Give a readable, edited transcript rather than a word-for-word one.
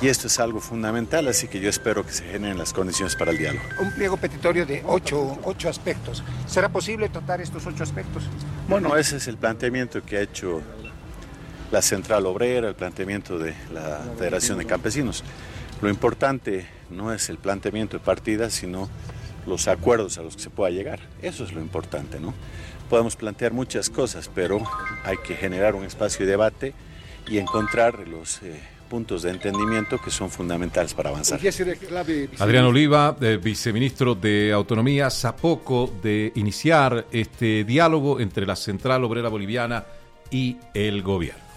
y esto es algo fundamental, así que yo espero que se generen las condiciones para el diálogo. Un pliego petitorio de ocho aspectos. ¿Será posible tratar estos 8 aspectos? Bueno, ese es el planteamiento que ha hecho la Central Obrera, el planteamiento de la Federación de Campesinos. Lo importante no es el planteamiento de partida, sino los acuerdos a los que se pueda llegar. Eso es lo importante, ¿no? Podemos plantear muchas cosas, pero hay que generar un espacio de debate y encontrar los puntos de entendimiento que son fundamentales para avanzar. Adrián Oliva, viceministro de Autonomía, a poco de iniciar este diálogo entre la Central Obrera Boliviana y el gobierno.